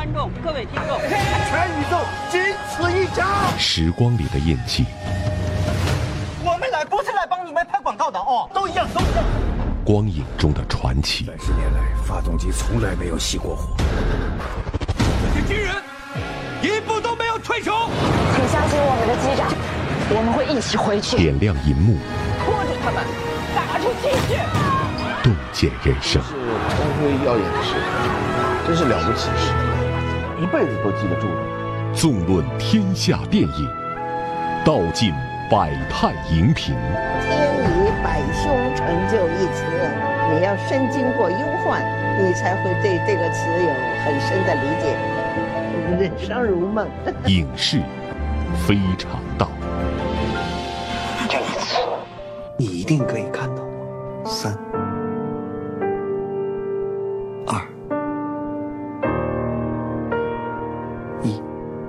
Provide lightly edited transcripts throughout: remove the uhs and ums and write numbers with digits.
观众、各位听众， 全宇宙仅此一家。 时光里的印记， 我们来不是来帮你们拍广告的哦，都一样，都一样。 光影中的传奇。 30年来，发动机从来没有熄过火。 这些军人一步都没有退出。 请相信我们的机长，我们会一起回去。 点亮银幕， 拖着他们打出继续。 洞见人生。 是光辉耀眼的事，真是了不起的事，一辈子都记得住的。 纵论天下电影，道尽百态荧屏。 天以百凶成就一词，你要深经过忧患，你才会对这个词有很深的理解。人生如梦。 影视非常道。 这一次， 你一定可以看到我。3、2、1。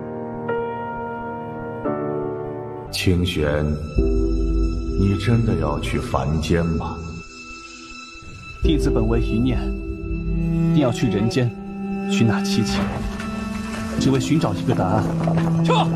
清玄，你真的要去凡间吗？ 弟子本为一念，定要去人间，寻那七情，只为寻找一个答案。 撤！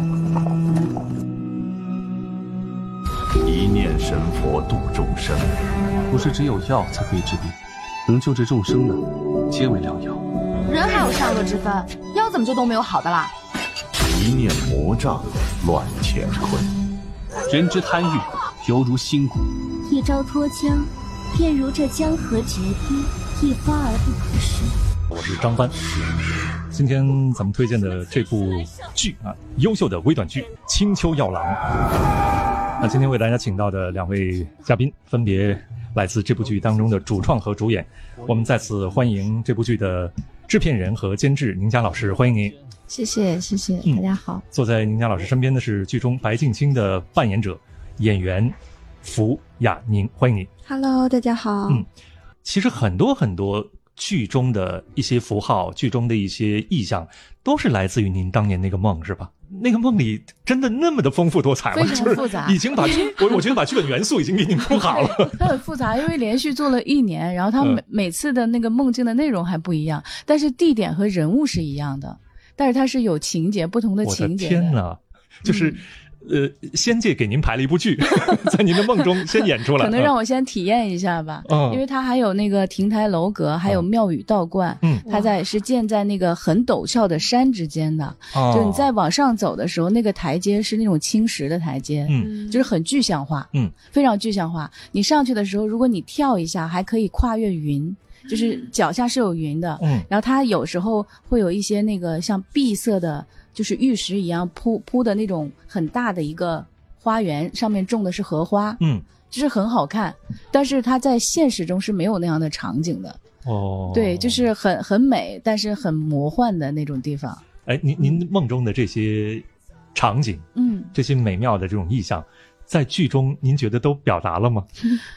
一念神佛度众生， 不是只有药才可以治病，能救治众生的，皆为良药。 人还有善恶之分，药怎么就都没有好的啦？ 一念魔障，乱乾坤。 人之贪欲，犹如新骨。 一招脱缰，便如这江河决堤，一发而不可收。 我是张帆，今天咱们推荐的这部剧啊，优秀的微短剧《青丘药郎》。那今天为大家请到的2位嘉宾，分别来自这部剧当中的主创和主演。我们再次欢迎这部剧的制片人和监制宁佳老师，欢迎您。 谢谢，大家好。 坐在宁佳老师身边的是剧中白敬卿的扮演者演员符雅宁，欢迎您。 Hello， 大家好。 其实很多剧中的一些符号，剧中的一些意象，都是来自于您当年那个梦，是吧？那个梦里真的那么的丰富多彩吗？ 非常复杂， 已经把我觉得把剧本元素已经给你铺好了。 它很复杂，因为连续做了1年，然后它每次的那个梦境的内容还不一样，但是地点和人物是一样的，但是它是有情节，不同的情节的。 我的天哪，就是仙界给您排了一部剧，在您的梦中先演出来， 可能让我先体验一下吧。因为它还有那个亭台楼阁，还有庙宇道观。它是建在那个很陡峭的山之间的。就你在往上走的时候，那个台阶是那种青石的台阶，就是很具象化，非常具象化。你上去的时候，如果你跳一下，还可以跨越云。就是脚下是有云的，然后它有时候会有一些那个像碧色的，就是玉石一样铺的那种很大的一个花园，上面种的是荷花，就是很好看，但是它在现实中是没有那样的场景的。对，就是很美，但是很魔幻的那种地方。 哎，您梦中的这些场景，这些美妙的这种意象，在剧中您觉得都表达了吗？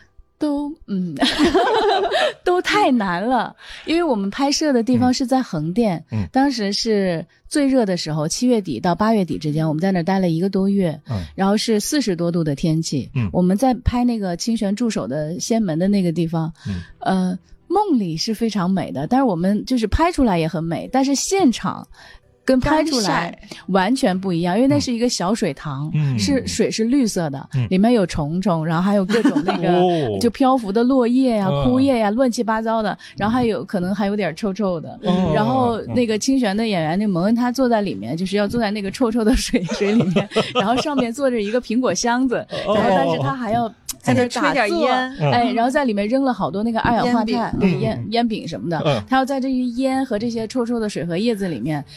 都太难了，因为我们拍摄的地方是在横店，当时是最热的时候，7月底到8月底之间，我们在那儿待了1个多月，然后是40多度的天气，我们在拍那个清玄驻守的仙门的那个地方，梦里是非常美的，但是我们就是拍出来也很美，但是现场跟拍出来完全不一样，因为那是一个小水塘，水是绿色的，里面有虫虫，然后还有各种那个就漂浮的落叶呀、枯叶呀，乱七八糟的，然后可能还有点臭臭的。然后那个清玄的演员那蒙恩，他坐在里面，就是要坐在那个臭臭的水里面，然后上面坐着一个苹果箱子，然后但是他还要在那吹点烟，然后在里面扔了好多那个二氧化碳、烟饼什么的，他要在这些烟和这些臭臭的水和叶子里面。